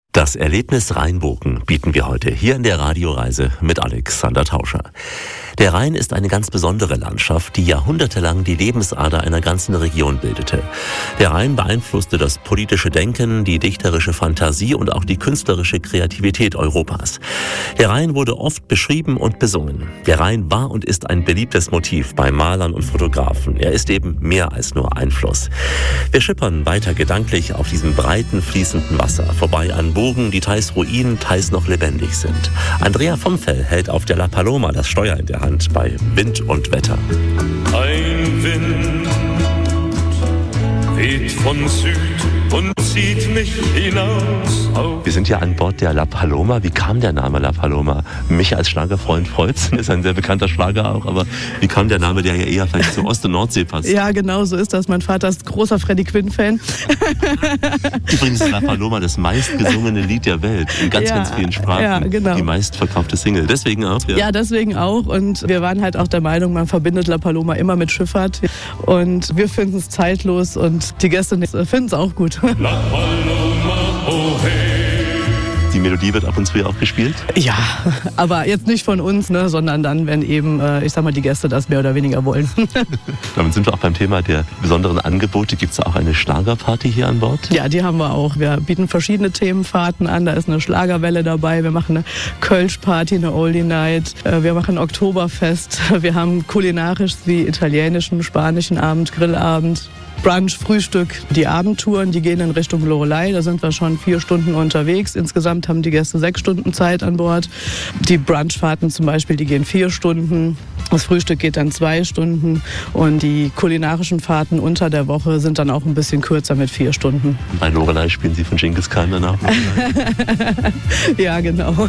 Das Erlebnis Rheinbogen bieten wir heute hier in der Radioreise mit Alexander Tauscher. Der Rhein ist eine ganz besondere Landschaft, die jahrhundertelang die Lebensader einer ganzen Region bildete. Der Rhein beeinflusste das politische Denken, die dichterische Fantasie und auch die künstlerische Kreativität Europas. Der Rhein wurde oft beschrieben und besungen. Der Rhein war und ist ein beliebtes Motiv bei Malern und Fotografen. Er ist eben mehr als nur ein Fluss. Wir schippern weiter gedanklich auf diesem breiten, fließenden Wasser, vorbei an Burgen, die teils Ruinen, teils noch lebendig sind. Andrea Vomfell hält auf der La Paloma das Steuer in der Hand bei Wind und Wetter. Ein Wind weht von Süd und zieht mich hinaus. Wir sind ja an Bord der La Paloma. Wie kam der Name La Paloma? Mich als Schlagerfreund freut's. Ist ein sehr bekannter Schlager auch, aber wie kam der Name, der ja eher vielleicht zur Ost- und Nordsee passt? Ja, genau, so ist das. Mein Vater ist großer Freddie Quinn-Fan. Übrigens ist La Paloma das meistgesungene Lied der Welt in ganz vielen Sprachen. Ja, genau. Die meistverkaufte Single. Deswegen auch. Ja, deswegen auch. Und wir waren halt auch der Meinung, man verbindet La Paloma immer mit Schifffahrt. Und wir finden es zeitlos und die Gäste finden es auch gut. La Paloma, oh hey. Die Melodie wird ab und zu auch gespielt? Ja, aber jetzt nicht von uns, sondern dann, wenn eben, die Gäste das mehr oder weniger wollen. Damit sind wir auch beim Thema der besonderen Angebote. Gibt es auch eine Schlagerparty hier an Bord? Ja, die haben wir auch. Wir bieten verschiedene Themenfahrten an. Da ist eine Schlagerwelle dabei. Wir machen eine Kölsch-Party, eine Oldie Night. Wir machen ein Oktoberfest. Wir haben kulinarisch wie italienischen, spanischen Abend, Grillabend. Brunch, Frühstück, die Abendtouren, die gehen in Richtung Loreley. Da sind wir schon 4 Stunden unterwegs. Insgesamt haben die Gäste 6 Stunden Zeit an Bord. Die Brunchfahrten zum Beispiel, die gehen 4 Stunden. Das Frühstück geht dann 2 Stunden. Und die kulinarischen Fahrten unter der Woche sind dann auch ein bisschen kürzer mit 4 Stunden. Bei Loreley spielen Sie von Genghis Khan danach? Ja, genau.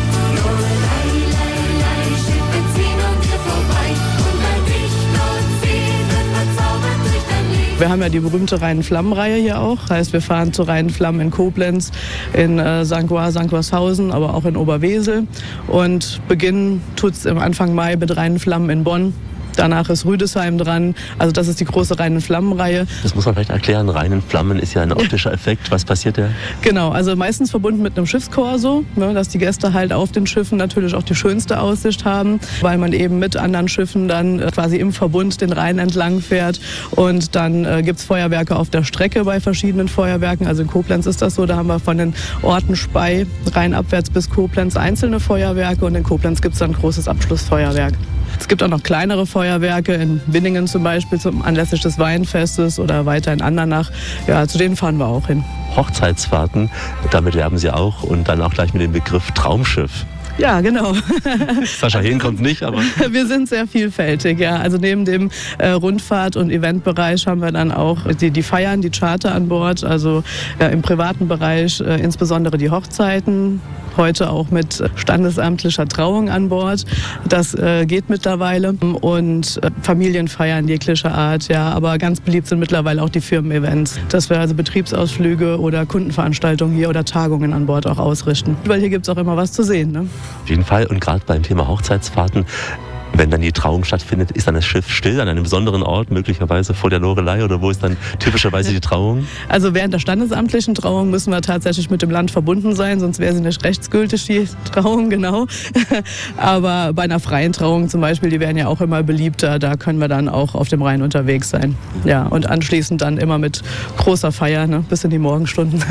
Wir haben ja die berühmte Rhein-Flammen-Reihe hier auch. Heißt, wir fahren zu Rhein-Flammen in Koblenz, in St. Gorshausen, aber auch in Oberwesel. Und beginnen tut es im Anfang Mai mit Rhein-Flammen in Bonn. Danach ist Rüdesheim dran. Also das ist die große Rhein-Flammen-Reihe. Das muss man vielleicht erklären. Rhein-Flammen ist ja ein optischer Effekt. Was passiert da? Genau, also meistens verbunden mit einem Schiffskorso, dass die Gäste halt auf den Schiffen natürlich auch die schönste Aussicht haben, weil man eben mit anderen Schiffen dann quasi im Verbund den Rhein entlang fährt. Und dann gibt's Feuerwerke auf der Strecke bei verschiedenen Feuerwerken. Also in Koblenz ist das so, da haben wir von den Orten Spey, rheinabwärts bis Koblenz einzelne Feuerwerke und in Koblenz gibt's dann ein großes Abschlussfeuerwerk. Es gibt auch noch kleinere Feuerwerke, in Winningen zum Beispiel anlässlich des Weinfestes oder weiter in Andernach. Ja, zu denen fahren wir auch hin. Hochzeitsfahrten, damit werben Sie auch und dann auch gleich mit dem Begriff Traumschiff. Ja, genau. Sascha Hehn kommt nicht, aber... Wir sind sehr vielfältig, ja. Also neben dem Rundfahrt- und Eventbereich haben wir dann auch die Feiern, die Charter an Bord. Also im privaten Bereich insbesondere die Hochzeiten. Heute auch mit standesamtlicher Trauung an Bord. Das geht mittlerweile. Und Familienfeiern jeglicher Art, ja. Aber ganz beliebt sind mittlerweile auch die Firmen-Events. Dass wir also Betriebsausflüge oder Kundenveranstaltungen hier oder Tagungen an Bord auch ausrichten. Weil hier gibt es auch immer was zu sehen, ne? Auf jeden Fall. Und gerade beim Thema Hochzeitsfahrten, wenn dann die Trauung stattfindet, ist dann das Schiff still an einem besonderen Ort, möglicherweise vor der Loreley, oder wo ist dann typischerweise die Trauung? Also während der standesamtlichen Trauung müssen wir tatsächlich mit dem Land verbunden sein, sonst wäre sie nicht rechtsgültig, die Trauung, genau. Aber bei einer freien Trauung zum Beispiel, die werden ja auch immer beliebter, da können wir dann auch auf dem Rhein unterwegs sein. Ja, und anschließend dann immer mit großer Feier, bis in die Morgenstunden.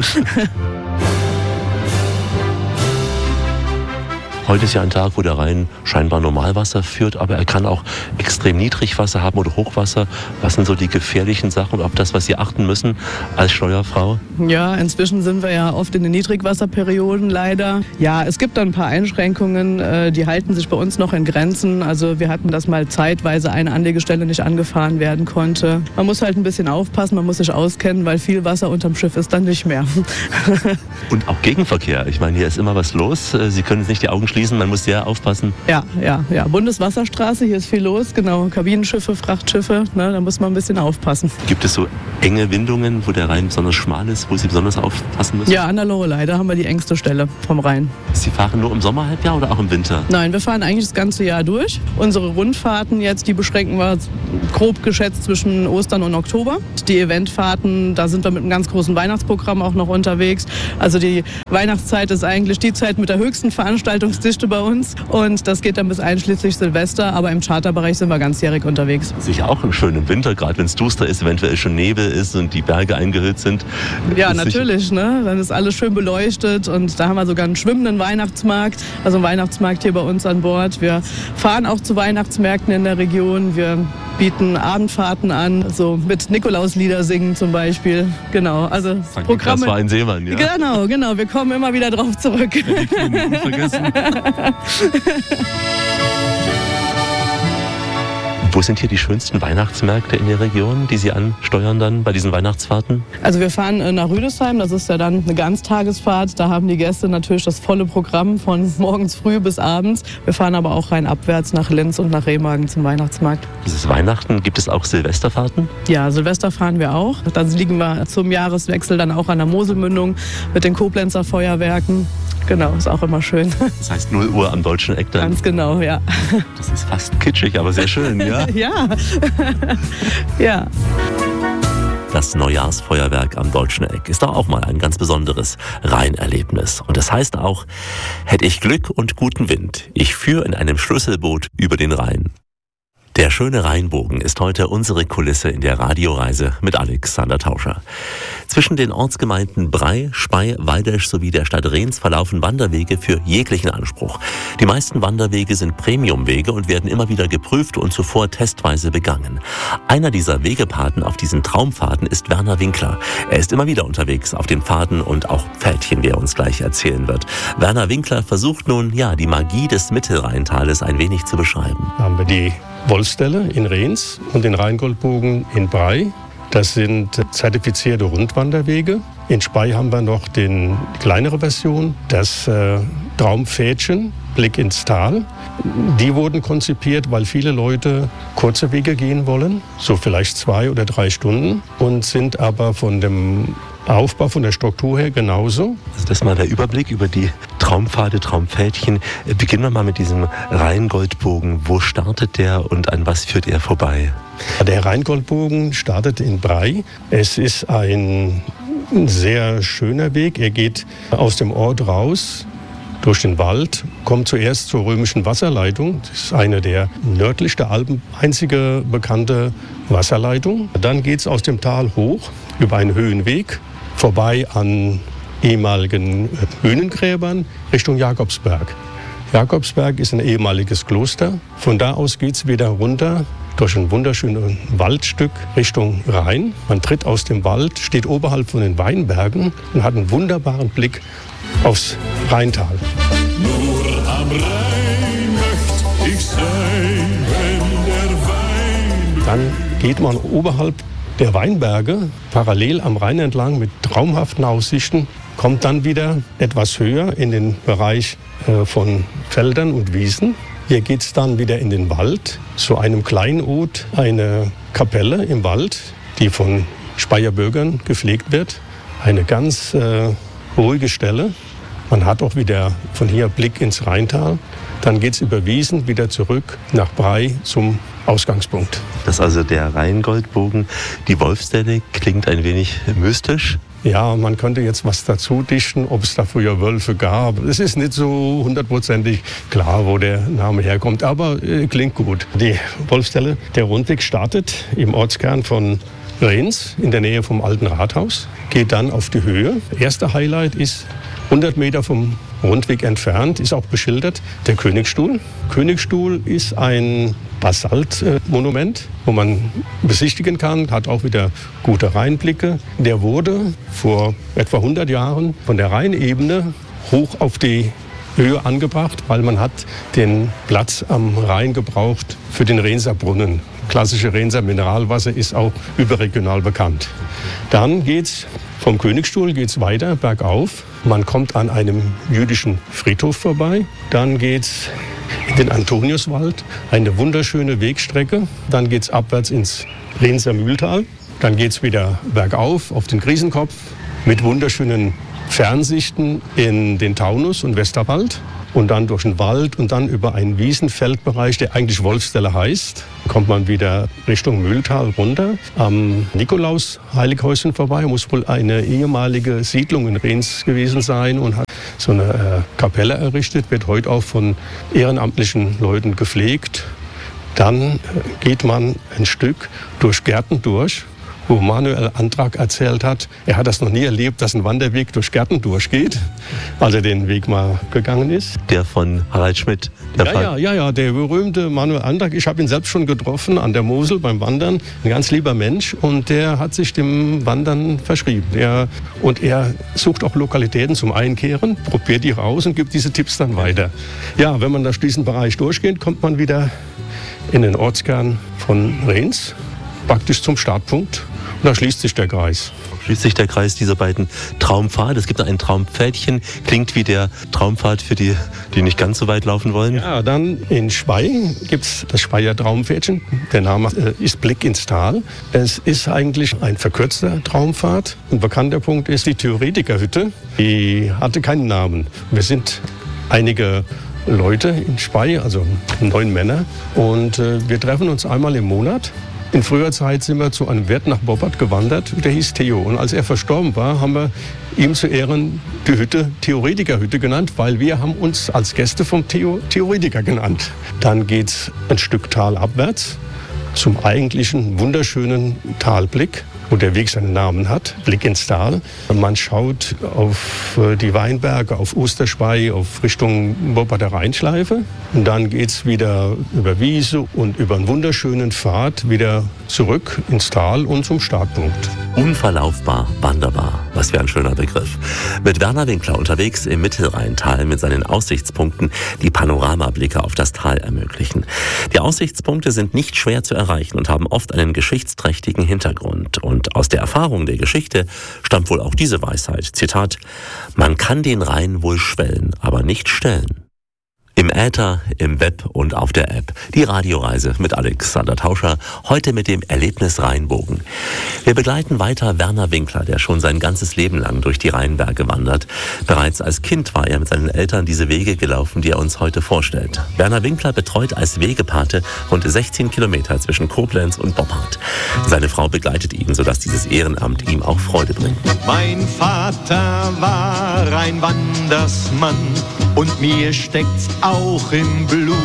Heute ist ja ein Tag, wo der Rhein scheinbar Normalwasser führt, aber er kann auch extrem Niedrigwasser haben oder Hochwasser. Was sind so die gefährlichen Sachen und auf das, was Sie achten müssen als Steuerfrau? Ja, inzwischen sind wir ja oft in den Niedrigwasserperioden leider. Ja, es gibt dann ein paar Einschränkungen, die halten sich bei uns noch in Grenzen. Also wir hatten das mal zeitweise eine Anlegestelle nicht angefahren werden konnte. Man muss halt ein bisschen aufpassen, man muss sich auskennen, weil viel Wasser unterm Schiff ist dann nicht mehr. Und auch Gegenverkehr. Ich meine, hier ist immer was los. Sie können jetzt nicht die Augen schließen, man muss sehr aufpassen. Ja. Bundeswasserstraße, hier ist viel los, genau. Kabinenschiffe, Frachtschiffe, ne, da muss man ein bisschen aufpassen. Gibt es so enge Windungen, wo der Rhein besonders schmal ist, wo Sie besonders aufpassen müssen? Ja, an der Loreley, da haben wir die engste Stelle vom Rhein. Sie fahren nur im Sommerhalbjahr oder auch im Winter? Nein, wir fahren eigentlich das ganze Jahr durch. Unsere Rundfahrten jetzt, die beschränken wir grob geschätzt zwischen Ostern und Oktober. Die Eventfahrten, da sind wir mit einem ganz großen Weihnachtsprogramm auch noch unterwegs. Also die Weihnachtszeit ist eigentlich die Zeit mit der höchsten Veranstaltungsdichte bei uns. Und das geht dann bis einschließlich Silvester. Aber im Charterbereich sind wir ganzjährig unterwegs. Sicher auch schön im Winter, gerade wenn es duster ist, eventuell schon Nebel ist und die Berge eingehüllt sind. Ja, natürlich. Ne? Dann ist alles schön beleuchtet. Und da haben wir sogar einen schwimmenden Weihnachtsmarkt. Also einen Weihnachtsmarkt hier bei uns an Bord. Wir fahren auch zu Weihnachtsmärkten in der Region. Wir bieten Abendfahrten an, so mit Nikolauslieder singen zum Beispiel. Genau, also Programme. Das war ein Seemann, ja? Genau. Wir kommen immer wieder drauf zurück. Nicht vergessen. Wo sind hier die schönsten Weihnachtsmärkte in der Region, die Sie ansteuern dann bei diesen Weihnachtsfahrten? Also wir fahren nach Rüdesheim, das ist ja dann eine Ganztagesfahrt. Da haben die Gäste natürlich das volle Programm von morgens früh bis abends. Wir fahren aber auch rheinabwärts nach Linz und nach Remagen zum Weihnachtsmarkt. Das ist Weihnachten. Gibt es auch Silvesterfahrten? Ja, Silvester fahren wir auch. Da liegen wir zum Jahreswechsel dann auch an der Moselmündung mit den Koblenzer Feuerwerken. Genau, ist auch immer schön. Das heißt 0 Uhr am Deutschen Eck dann? Ganz genau, ja. Das ist fast kitschig, aber sehr schön, ja? Ja. Das Neujahrsfeuerwerk am Deutschen Eck ist doch auch mal ein ganz besonderes Rheinerlebnis. Und das heißt auch, hätte ich Glück und guten Wind, ich führe in einem Schlüsselboot über den Rhein. Der schöne Rheinbogen ist heute unsere Kulisse in der Radioreise mit Alexander Tauscher. Zwischen den Ortsgemeinden Bray, Spey, Waldesch sowie der Stadt Rhens verlaufen Wanderwege für jeglichen Anspruch. Die meisten Wanderwege sind Premiumwege und werden immer wieder geprüft und zuvor testweise begangen. Einer dieser Wegepaten auf diesen Traumfahrten ist Werner Winkler. Er ist immer wieder unterwegs auf den Pfaden und auch Pfältchen, wie er uns gleich erzählen wird. Werner Winkler versucht nun, die Magie des Mittelrheintales ein wenig zu beschreiben. Da haben wir die Wolfsstelle in Rhens und den Rheingoldbogen in Bray. Das sind zertifizierte Rundwanderwege. In Spey haben wir noch die kleinere Version, das Traumpfädchen, Blick ins Tal. Die wurden konzipiert, weil viele Leute kurze Wege gehen wollen, so vielleicht 2 oder 3 Stunden, und sind aber von dem Aufbau, von der Struktur her genauso. Also das ist mal der Überblick über die Traumpfade, Traumpfädchen. Beginnen wir mal mit diesem Rheingoldbogen. Wo startet der und an was führt er vorbei? Der Rheingoldbogen startet in Bray. Es ist ein sehr schöner Weg. Er geht aus dem Ort raus, durch den Wald, kommt zuerst zur römischen Wasserleitung. Das ist eine der nördlich der Alpen einzige bekannte Wasserleitung. Dann geht es aus dem Tal hoch über einen Höhenweg, vorbei an ehemaligen Höhlengräbern Richtung Jakobsberg. Jakobsberg ist ein ehemaliges Kloster. Von da aus geht es wieder runter durch ein wunderschönes Waldstück Richtung Rhein. Man tritt aus dem Wald, steht oberhalb von den Weinbergen und hat einen wunderbaren Blick aufs Rheintal. Nur am Rhein möcht ich sein, wenn der Wein... Dann geht man oberhalb der Weinberge parallel am Rhein entlang mit traumhaften Aussichten, kommt dann wieder etwas höher in den Bereich von Feldern und Wiesen. Hier geht es dann wieder in den Wald, zu einem Kleinod, eine Kapelle im Wald, die von Speyer Bürgern gepflegt wird. Eine ganz ruhige Stelle. Man hat auch wieder von hier Blick ins Rheintal. Dann geht es über Wiesen wieder zurück nach Bray zum Ausgangspunkt. Das ist also der Rheingoldbogen. Die Wolfsstelle klingt ein wenig mystisch. Ja, man könnte jetzt was dazu dichten, ob es da früher Wölfe gab. Es ist nicht so hundertprozentig klar, wo der Name herkommt, aber klingt gut. Die Wolfsstelle, der Rundweg startet im Ortskern von Rhens in der Nähe vom Alten Rathaus, geht dann auf die Höhe. Erster Highlight ist 100 Meter vom Rundweg entfernt, ist auch beschildert, der Königstuhl. Königstuhl ist ein Basaltmonument, wo man besichtigen kann, hat auch wieder gute Rheinblicke. Der wurde vor etwa 100 Jahren von der Rheinebene hoch auf die Höhe angebracht, weil man hat den Platz am Rhein gebraucht für den Rhenser Brunnen. klassische Rhenser Mineralwasser ist auch überregional bekannt. Dann geht's vom Königstuhl geht's weiter bergauf. Man kommt an einem jüdischen Friedhof vorbei. Dann geht's in den Antoniuswald, eine wunderschöne Wegstrecke. Dann geht's abwärts ins Rhenser Mühltal. Dann geht's wieder bergauf auf den Griesenkopf mit wunderschönen Fernsichten in den Taunus und Westerwald. Und dann durch den Wald und dann über einen Wiesenfeldbereich, der eigentlich Wolfsdelle heißt, kommt man wieder Richtung Mühltal runter. Am Nikolaus-Heilighäuschen vorbei, muss wohl eine ehemalige Siedlung in Rhens gewesen sein und hat so eine Kapelle errichtet, wird heute auch von ehrenamtlichen Leuten gepflegt. Dann geht man ein Stück durch Gärten durch, wo Manuel Andrak erzählt hat, er hat das noch nie erlebt, dass ein Wanderweg durch Gärten durchgeht, als er den Weg mal gegangen ist. Der von Harald Schmidt. Ja, der berühmte Manuel Andrak. Ich habe ihn selbst schon getroffen an der Mosel beim Wandern. Ein ganz lieber Mensch und der hat sich dem Wandern verschrieben. Er sucht auch Lokalitäten zum Einkehren, probiert die raus und gibt diese Tipps dann weiter. Ja, wenn man durch diesen Bereich durchgeht, kommt man wieder in den Ortskern von Rhens, praktisch zum Startpunkt. Und da schließt sich der Kreis. Schließt sich der Kreis dieser beiden Traumpfade. Es gibt noch ein Traumpfädchen. Klingt wie der Traumpfad für die, die nicht ganz so weit laufen wollen. Ja, dann in Spey gibt es das Speyer Traumpfädchen. Der Name ist Blick ins Tal. Es ist eigentlich ein verkürzter Traumpfad. Ein bekannter Punkt ist die Theoretikerhütte. Die hatte keinen Namen. Wir sind einige Leute in Spey, also 9 Männer. Und wir treffen uns einmal im Monat. In früher Zeit sind wir zu einem Wirt nach Boppard gewandert, der hieß Theo. Und als er verstorben war, haben wir ihm zu Ehren die Hütte Theoretikerhütte genannt, weil wir haben uns als Gäste vom Theoretiker genannt. Dann geht's ein Stück Tal abwärts zum eigentlichen wunderschönen Talblick, wo der Weg seinen Namen hat, Blick ins Tal. Man schaut auf die Weinberge, auf Osterspey, auf Richtung Bopparder Rheinschleife. Und dann geht's wieder über Wiese und über einen wunderschönen Pfad wieder zurück ins Tal und zum Startpunkt. Unverlaufbar, wanderbar. Was für ein schöner Begriff. Mit Werner Winkler unterwegs im Mittelrheintal mit seinen Aussichtspunkten, die Panoramablicke auf das Tal ermöglichen. Die Aussichtspunkte sind nicht schwer zu erreichen und haben oft einen geschichtsträchtigen Hintergrund. Und aus der Erfahrung der Geschichte stammt wohl auch diese Weisheit. Zitat: Man kann den Rhein wohl schwellen, aber nicht stellen. Im Äther, im Web und auf der App. Die Radioreise mit Alexander Tauscher, heute mit dem Erlebnis Rheinbogen. Wir begleiten weiter Werner Winkler, der schon sein ganzes Leben lang durch die Rheinberge wandert. Bereits als Kind war er mit seinen Eltern diese Wege gelaufen, die er uns heute vorstellt. Werner Winkler betreut als Wegepate rund 16 Kilometer zwischen Koblenz und Boppard. Seine Frau begleitet ihn, sodass dieses Ehrenamt ihm auch Freude bringt. Mein Vater war ein Wandersmann und mir steckt's auch im Blut.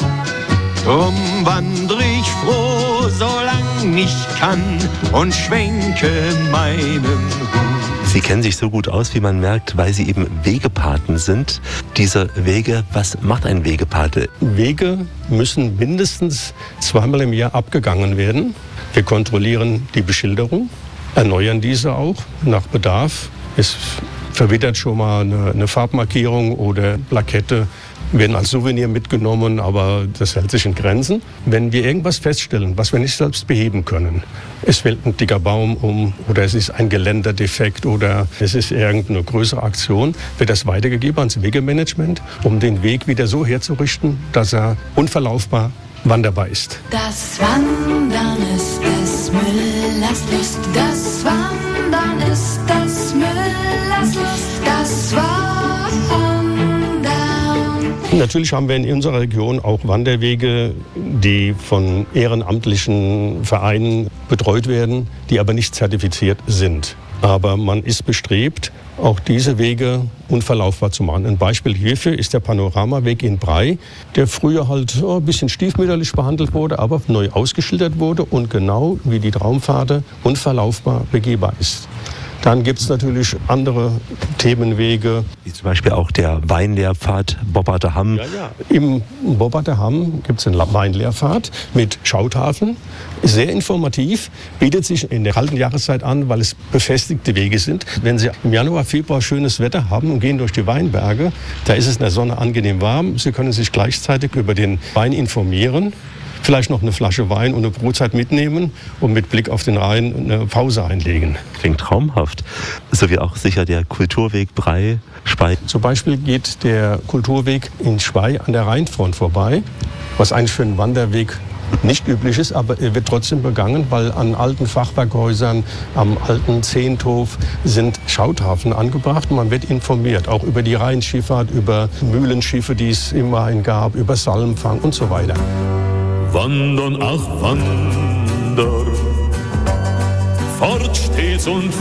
Drum wandr ich froh, solang ich kann und schwenke meinen Hut. Sie kennen sich so gut aus, wie man merkt, weil Sie eben Wegepaten sind. Diese Wege, was macht ein Wegepate? Wege müssen mindestens 2-mal im Jahr abgegangen werden. Wir kontrollieren die Beschilderung, erneuern diese auch nach Bedarf. Es verwittert schon mal eine Farbmarkierung oder Plakette, werden als Souvenir mitgenommen, aber das hält sich in Grenzen. Wenn wir irgendwas feststellen, was wir nicht selbst beheben können, es fällt ein dicker Baum um oder es ist ein Geländerdefekt oder es ist irgendeine größere Aktion, wird das weitergegeben ans Wegemanagement, um den Weg wieder so herzurichten, dass er unverlaufbar wanderbar ist. Das Wandern ist des Müllers Lust, das Wandern ist des Müllers Lust, das Wandern. Natürlich haben wir in unserer Region auch Wanderwege, die von ehrenamtlichen Vereinen betreut werden, die aber nicht zertifiziert sind. Aber man ist bestrebt, auch diese Wege unverlaufbar zu machen. Ein Beispiel hierfür ist der Panoramaweg in Brey, der früher halt ein bisschen stiefmütterlich behandelt wurde, aber neu ausgeschildert wurde und genau wie die Traumpfade unverlaufbar begehbar ist. Dann gibt es natürlich andere Themenwege. Wie zum Beispiel auch der Weinlehrpfad Bopparder Hamm. Ja. Im Bopparder Hamm gibt es einen Weinlehrpfad mit Schautafeln. Sehr informativ, bietet sich in der kalten Jahreszeit an, weil es befestigte Wege sind. Wenn Sie im Januar, Februar schönes Wetter haben und gehen durch die Weinberge, da ist es in der Sonne angenehm warm. Sie können sich gleichzeitig über den Wein informieren. vielleicht noch eine Flasche Wein und eine Brotzeit mitnehmen und mit Blick auf den Rhein eine Pause einlegen. Klingt traumhaft. So wie auch sicher der Kulturweg Bray, Spey. Zum Beispiel geht der Kulturweg in Spey an der Rheinfront vorbei, was eigentlich für einen Wanderweg nicht üblich ist, aber er wird trotzdem begangen, weil an alten Fachwerkhäusern, am alten Zehnthof sind Schautafeln angebracht. Man wird informiert, auch über die Rheinschifffahrt, über Mühlenschiffe, die es im Rhein gab, über Salmfang und so weiter. Wandern, ach Wander, fort stets und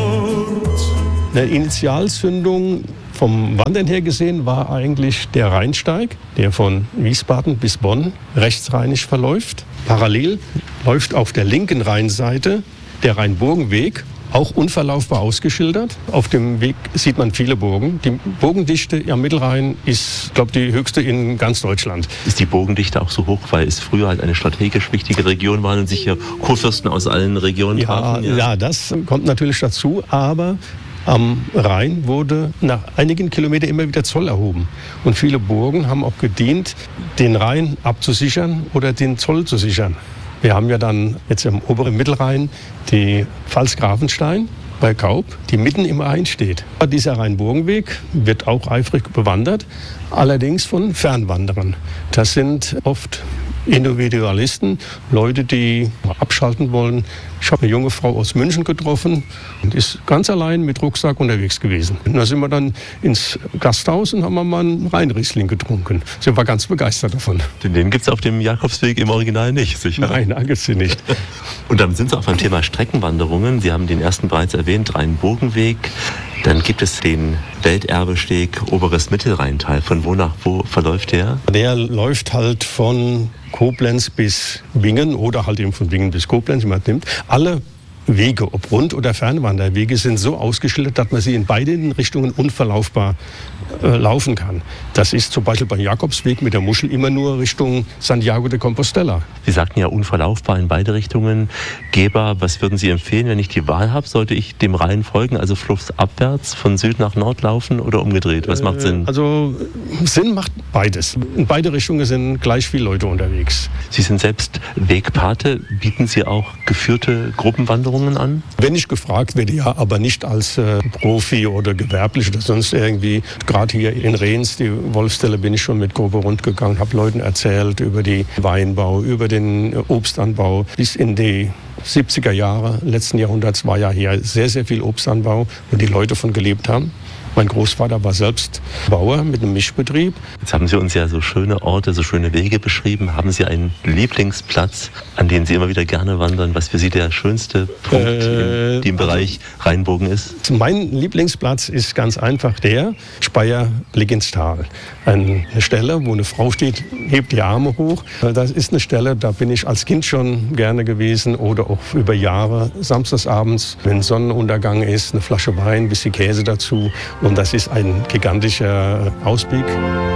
fort. Eine Initialzündung vom Wandern her gesehen war eigentlich der Rheinsteig, der von Wiesbaden bis Bonn rechtsrheinisch verläuft. Parallel läuft auf der linken Rheinseite der Rheinburgenweg, auch unverlaufbar ausgeschildert. Auf dem Weg sieht man viele Burgen. Die Burgendichte am Mittelrhein ist, glaube ich, die höchste in ganz Deutschland. Ist die Burgendichte auch so hoch, weil es früher halt eine strategisch wichtige Region war und sich hier Kurfürsten aus allen Regionen trafen? Ja, das kommt natürlich dazu, aber am Rhein wurde nach einigen Kilometern immer wieder Zoll erhoben. Und viele Burgen haben auch gedient, den Rhein abzusichern oder den Zoll zu sichern. Wir haben ja dann jetzt im oberen Mittelrhein die Pfalz-Grafenstein bei Kaup, die mitten im Rhein steht. Dieser Rheinburgenweg wird auch eifrig bewandert, allerdings von Fernwanderern. Das sind oft Individualisten, Leute, die abschalten wollen. Ich habe eine junge Frau aus München getroffen und ist ganz allein mit Rucksack unterwegs gewesen. Und da sind wir dann ins Gasthaus und haben mal einen Rheinriesling getrunken. Sie war ganz begeistert davon. Den gibt es auf dem Jakobsweg im Original nicht, sicher? Nein, da gibt es sie nicht. Und dann sind Sie auch beim Thema Streckenwanderungen. Sie haben den ersten bereits erwähnt, Rheinburgenweg. Dann gibt es den Welterbesteg Oberes Mittelrheintal. Von wo nach wo verläuft der? Der läuft halt von Koblenz bis Bingen oder halt eben von Bingen bis Koblenz, wie man nimmt. Alle Wege, ob Rund- oder Fernwanderwege, sind so ausgeschildert, dass man sie in beiden Richtungen unverlaufbar laufen kann. Das ist zum Beispiel beim Jakobsweg mit der Muschel immer nur Richtung Santiago de Compostela. Sie sagten ja unverlaufbar in beide Richtungen. Geber, was würden Sie empfehlen, wenn ich die Wahl habe? Sollte ich dem Rhein folgen, also flussabwärts von Süd nach Nord laufen oder umgedreht? Was macht Sinn? Also Sinn macht beides. In beide Richtungen sind gleich viele Leute unterwegs. Sie sind selbst Wegpate. Bieten Sie auch geführte Gruppenwanderungen an? Wenn ich gefragt werde, ja, aber nicht als Profi oder gewerblich oder sonst irgendwie. Gerade hier in Rehns, die Wolfstelle, bin ich schon mit Gruppe rundgegangen, habe Leuten erzählt über den Weinbau, über den Obstanbau. Bis in die 70er Jahre letzten Jahrhunderts war ja hier sehr, sehr viel Obstanbau, wo die Leute von gelebt haben. Mein Großvater war selbst Bauer mit einem Mischbetrieb. Jetzt haben Sie uns ja so schöne Orte, so schöne Wege beschrieben. Haben Sie einen Lieblingsplatz, an den Sie immer wieder gerne wandern, was für Sie der schönste Punkt in dem Bereich Rheinbogen ist? Mein Lieblingsplatz ist ganz einfach der Speyer Blick ins Tal. Eine Stelle, wo eine Frau steht, hebt die Arme hoch. Das ist eine Stelle, da bin ich als Kind schon gerne gewesen oder auch über Jahre samstagsabends, wenn Sonnenuntergang ist, eine Flasche Wein, ein bisschen Käse dazu. Und das ist ein gigantischer Ausblick.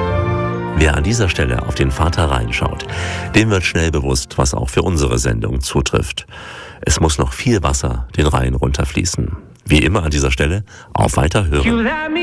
Wer an dieser Stelle auf den Vater Rhein schaut, dem wird schnell bewusst, was auch für unsere Sendung zutrifft. Es muss noch viel Wasser den Rhein runterfließen. Wie immer an dieser Stelle, auf Weiterhören.